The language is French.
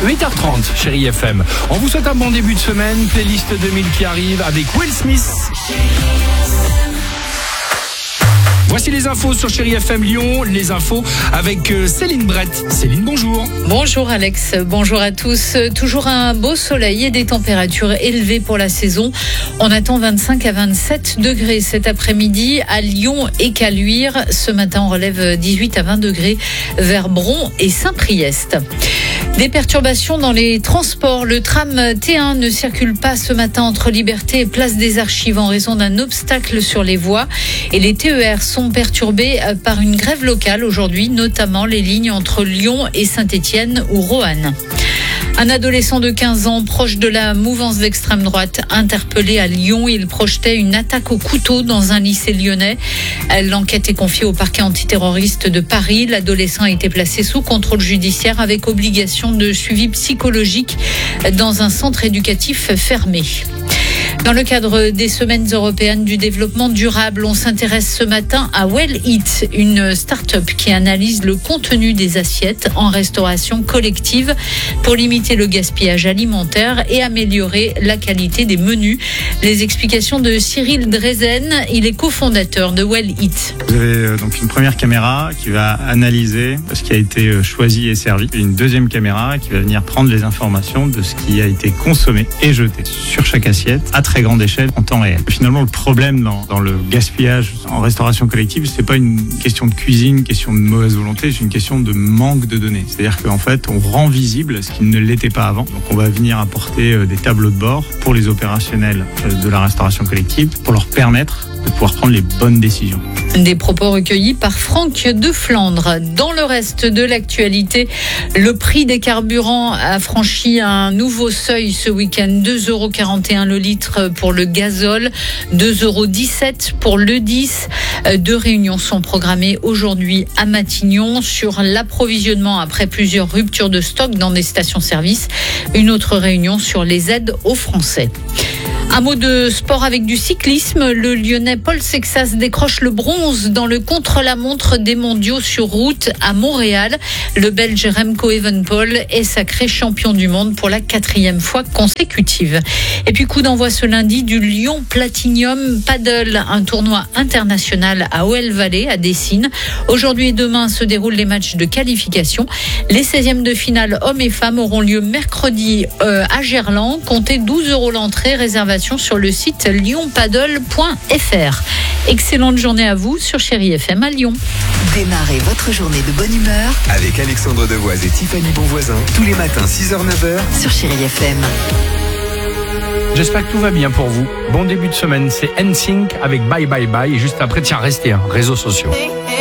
8h30, chérie FM. On vous souhaite un bon début de semaine. Playlist 2000 qui arrive avec Will Smith. Voici les infos sur Chérie FM Lyon, les infos avec Céline Brett. Céline, bonjour. Bonjour Alex, bonjour à tous. Toujours un beau soleil et des températures élevées pour la saison. On attend 25 à 27 degrés cet après-midi à Lyon et Caluire. Ce matin, on relève 18 à 20 degrés vers Bron et Saint-Priest. Des perturbations dans les transports. Le tram T1 ne circule pas ce matin entre Liberté et Place des Archives en raison d'un obstacle sur les voies. Et les TER sont perturbés par une grève locale aujourd'hui, notamment les lignes entre Lyon et Saint-Étienne ou Roanne. Un adolescent de 15 ans, proche de la mouvance d'extrême droite, interpellé à Lyon. Il projetait une attaque au couteau dans un lycée lyonnais. L'enquête est confiée au parquet antiterroriste de Paris. L'adolescent a été placé sous contrôle judiciaire avec obligation de suivi psychologique dans un centre éducatif fermé. Dans le cadre des semaines européennes du développement durable, on s'intéresse ce matin à Well Eat, une start-up qui analyse le contenu des assiettes en restauration collective pour limiter le gaspillage alimentaire et améliorer la qualité des menus. Les explications de Cyril Drezen, il est cofondateur de Well Eat. Vous avez donc une première caméra qui va analyser ce qui a été choisi et servi. Et une deuxième caméra qui va venir prendre les informations de ce qui a été consommé et jeté sur chaque assiette à très grande échelle en temps réel. Finalement, le problème dans le gaspillage en restauration collective, c'est pas une question de cuisine, une question de mauvaise volonté, c'est une question de manque de données. C'est-à-dire qu'en fait, on rend visible ce qui ne l'était pas avant. Donc, on va venir apporter des tableaux de bord pour les opérationnels de la restauration collective pour leur permettre de pouvoir prendre les bonnes décisions. Des propos recueillis par Franck de Flandre. Dans le reste de l'actualité, le prix des carburants a franchi un nouveau seuil ce week-end. 2,41 € le litre pour le gazole, 2,17 € pour le 10. Deux réunions sont programmées aujourd'hui à Matignon sur l'approvisionnement après plusieurs ruptures de stock dans des stations-service. Une autre réunion sur les aides aux Français. Un mot de sport avec du cyclisme. Le Lyonnais Paul Sexas décroche le bronze dans le contre-la-montre des mondiaux sur route à Montréal. Le Belge Remco Evenepoel est sacré champion du monde pour la 4e fois consécutive. Et puis coup d'envoi ce lundi du Lyon Platinum Paddle, un tournoi international à OL Valley à Dessines. Aujourd'hui et demain se déroulent les matchs de qualification. Les 16e de finale hommes et femmes auront lieu mercredi à Gerland. Comptez 12 € l'entrée, réservation sur le site lyonpaddle.fr. Excellente journée à vous sur Chérie FM à Lyon. Démarrez votre journée de bonne humeur avec Alexandre Devoise et Tiffany Bonvoisin tous les matins 6h-9h sur Chérie FM. J'espère que tout va bien pour vous. Bon début de semaine, c'est NSYNC avec Bye Bye Bye. Et juste après, tiens, restez, réseaux sociaux.